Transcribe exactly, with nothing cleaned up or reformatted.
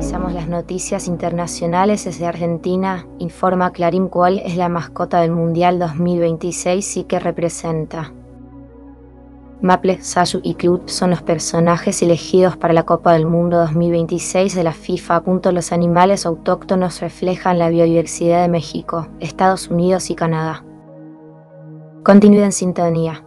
Revisamos las noticias internacionales. Desde Argentina informa Clarín cuál es la mascota del Mundial dos mil veintiséis y qué representa. Maple, Sayu y Clut son los personajes elegidos para la Copa del Mundo dos mil veintiséis de la FIFA. Los animales autóctonos reflejan la biodiversidad de México, Estados Unidos y Canadá. Continúe en sintonía.